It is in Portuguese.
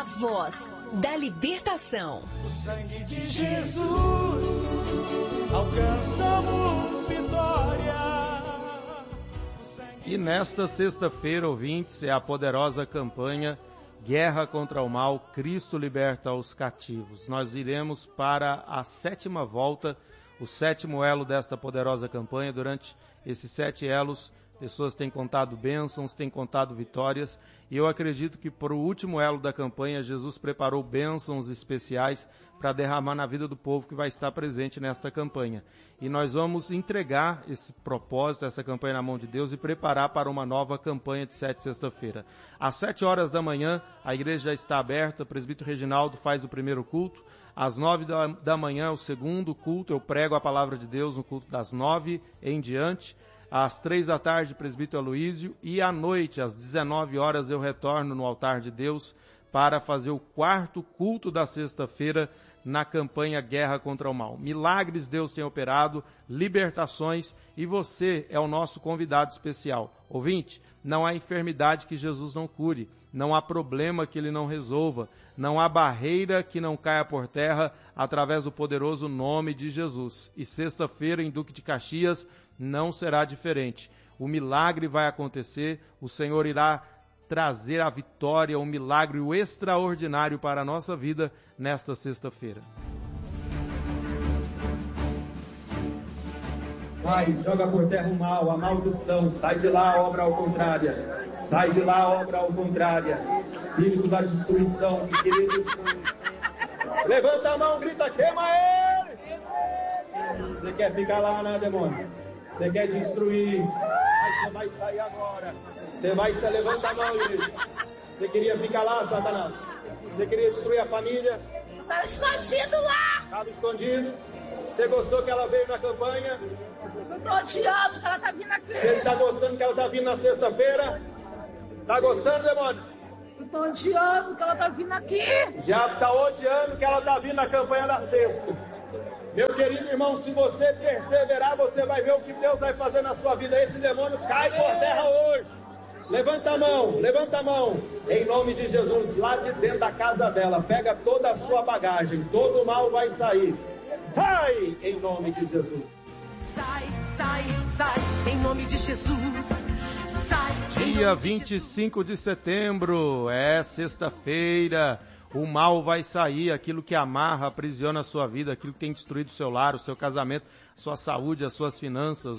A voz da libertação. O sangue de Jesus, alcançamos vitória. E nesta sexta-feira, ouvintes, é a poderosa campanha Guerra contra o Mal, Cristo Liberta os Cativos. Nós iremos para a 7ª volta, o 7º elo desta poderosa campanha. Durante esses 7 elos, pessoas têm contado bênçãos, têm contado vitórias, e eu acredito que para o último elo da campanha, Jesus preparou bênçãos especiais para derramar na vida do povo que vai estar presente nesta campanha. E nós vamos entregar esse propósito, essa campanha na mão de Deus e preparar para uma nova campanha de 7 sexta-feira. Às 7 horas da manhã, a igreja já está aberta, o presbítero Reginaldo faz o primeiro culto. Às 9 da manhã, o segundo culto, eu prego a palavra de Deus no culto das 9 em diante. Às 3 da tarde, presbítero Aloísio, e à noite, às 19 horas, eu retorno no altar de Deus para fazer o 4º culto da sexta-feira na campanha Guerra contra o Mal. Milagres Deus tem operado, libertações, e você é o nosso convidado especial. Ouvinte, não há enfermidade que Jesus não cure, não há problema que Ele não resolva, não há barreira que não caia por terra através do poderoso nome de Jesus. E sexta-feira, em Duque de Caxias, não será diferente. O milagre vai acontecer, o Senhor irá trazer a vitória, o milagre, o extraordinário para a nossa vida nesta sexta-feira. Vai, joga por terra o mal, a maldição, sai de lá, obra ao contrária, sai de lá, obra ao contrária, espírito da destruição que queria destruir. Levanta a mão, grita, queima ele! Você quer ficar lá, né, demônio? Você quer destruir, mas você vai sair agora. Você vai se levanta a mão, igreja. Você queria ficar lá, Satanás? Você queria destruir a família? Estava escondido lá. Estava escondido. Você gostou que ela veio na campanha? Estou odiando que ela está vindo aqui. Você está gostando que ela está vindo na sexta-feira? Está gostando, demônio? Estou odiando que ela está vindo aqui. Já está odiando que ela está vindo na campanha da sexta. Meu querido irmão, se você perseverar, você vai ver o que Deus vai fazer na sua vida. Esse demônio cai por terra hoje. Levanta a mão, em nome de Jesus, lá de dentro da casa dela. Pega toda a sua bagagem, todo o mal vai sair. Sai, em nome de Jesus. Sai, sai, sai, em nome de Jesus. Sai. Dia 25 de setembro, é sexta-feira. O mal vai sair, aquilo que amarra, aprisiona a sua vida, aquilo que tem destruído o seu lar, o seu casamento, sua saúde, as suas finanças.